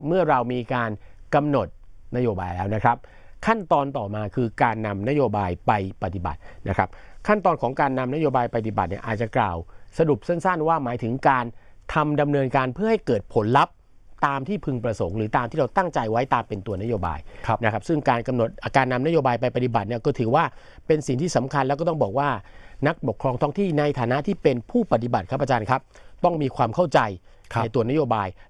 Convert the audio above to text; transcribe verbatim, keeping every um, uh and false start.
เมื่อเรามีการกำหนดนโยบายแล้วนะครับขั้นตอนต่อมาคือการนำนโยบายไปปฏิบัตินะครับขั้นตอนของการนำนโยบายปฏิบัติเนี่ยอาจจะกล่าวสรุปสั้นๆว่าหมายถึงการทำดำเนินการเพื่อให้เกิดผลลัพธ์ตามที่พึงประสงค์หรือตามที่เราตั้งใจไว้ตามเป็นตัวนโยบายนะครับซึ่งการกำหนดการนำนโยบายไปปฏิบัติเนี่ยก็ถือว่าเป็นสิ่งที่สำคัญแล้วก็ต้องบอกว่านักปกครองท้องที่ในฐานะที่เป็นผู้ปฏิบัติครับอาจารย์ครับต้องมีความเข้าใจในตัวนโยบาย